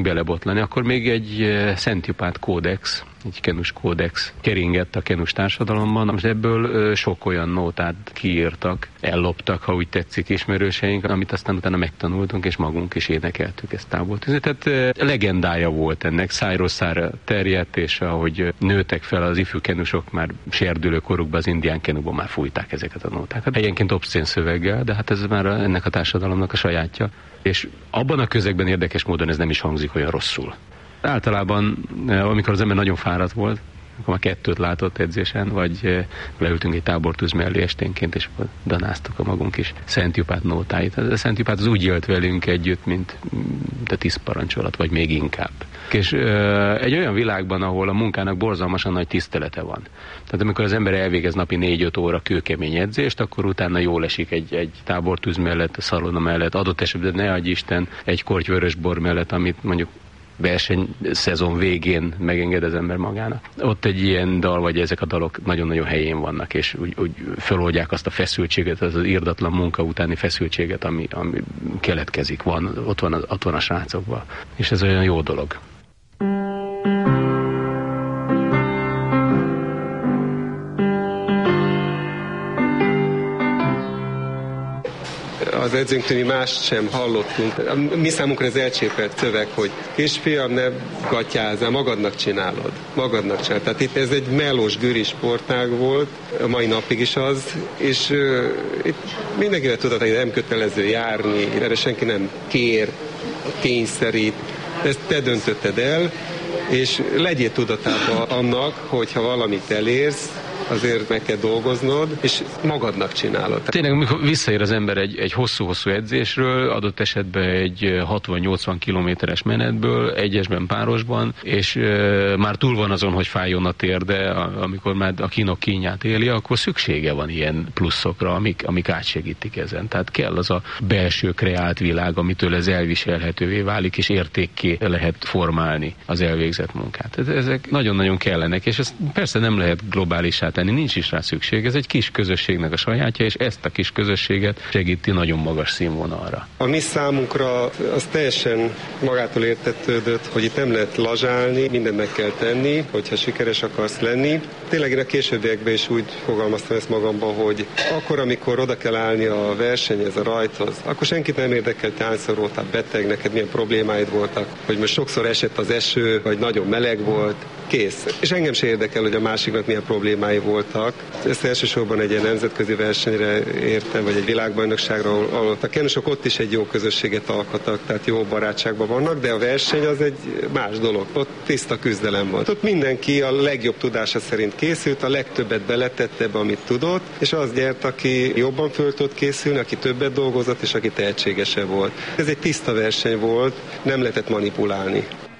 belebotlani. Akkor még egy Szent-Jupát kódex, egy kenus kódex keringett a kenus társadalomban. Most ebből sok olyan nótát kiírtak, elloptak, ha úgy tetszik, ismerőseink, amit aztán utána megtanultunk, és magunk is énekeltük ezt tábortűzni. Tehát legendája volt ennek, szájról szájra terjedt, és ahogy nőtek fel az ifjú kenusok, már serdülő korukban az indián kenukban már fújták ezeket a nótákat. Egyenként obszcén szöveggel, de hát ez már ennek a társadalomnak a sajátja. És abban a közegben érdekes módon ez nem is hangzik olyan rosszul. Általában, amikor az ember nagyon fáradt volt, akkor már 2 látott edzésen, vagy leültünk egy tábortűz mellé esténként, és danáztuk a magunk is Szent-Jupát nótáit. A Szent-Jupát az úgy élt velünk együtt, mint a 10 parancsolat, vagy még inkább. És egy olyan világban, ahol a munkának borzalmasan nagy tisztelete van. Tehát amikor az ember elvégez napi 4-5 óra kőkemény edzést, akkor utána jól esik egy tábortűz mellett, a szalona mellett, adott esetben ne adj Isten, egy korty vörösbor mellett, amit mondjuk versenyszezon végén megenged az ember magának. Ott egy ilyen dal, vagy ezek a dalok nagyon-nagyon helyén vannak, és úgy feloldják azt a feszültséget, az irdatlan munka utáni feszültséget, ami keletkezik, ott van a srácokban. És ez olyan jó dolog. Az edzőnktől mi mást sem hallottunk. Mi számunkra ez elcsépelt szöveg, hogy kisfiam, ne gatyázzál, magadnak csinálod. Tehát itt ez egy melós güri sportág volt, a mai napig is az, és itt mindenkivel tudod, hogy nem kötelező járni, erre senki nem kér, kényszerít. Ezt te döntötted el, és legyél tudatában annak, hogyha valamit elérsz, azért meg kell dolgoznod, és magadnak csinálod. Tényleg, amikor visszaér az ember egy hosszú-hosszú edzésről, adott esetben egy 60-80 kilométeres menetből, egyesben, párosban, és már túl van azon, hogy fájjon a térde, amikor már a kínok kínját éli, akkor szüksége van ilyen pluszokra, amik átsegítik ezen. Tehát kell az a belső kreált világ, amitől ez elviselhetővé válik, és értékké lehet formálni az elvégzett munkát. Ezek nagyon-nagyon kellenek, és ezt persze nem lehet globálisá tenni, nincs is rá szükség. Ez egy kis közösségnek a sajátja, és ezt a kis közösséget segíti nagyon magas színvonalra. A mi számunkra az teljesen magától értetődött, hogy itt nem lehet lazsálni, mindent meg kell tenni, hogyha sikeres akarsz lenni. Tényleg én a későbbiekben is úgy fogalmaztam ezt magamban, hogy akkor, amikor oda kell állni a versenyhez, a rajthoz, akkor senkit nem érdekel, te hányszor voltál beteg, neked milyen problémáid voltak, hogy most sokszor esett az eső, vagy nagyon meleg volt, kész. És engem sem érdekel, hogy a másiknak milyen problémái voltak. Ezt elsősorban egy ilyen nemzetközi versenyre értem, vagy egy világbajnokságra, ahol a kenusok ott is egy jó közösséget alkottak, tehát jó barátságban vannak, de a verseny az egy más dolog. Ott tiszta küzdelem volt. Ott mindenki a legjobb tudása szerint készült, a legtöbbet beletette ebbe, amit tudott, és az nyert, aki jobban föl tudott készülni, aki többet dolgozott, és aki tehetségesebb volt. Ez egy tiszta verseny volt, nem lehetett manipulálni.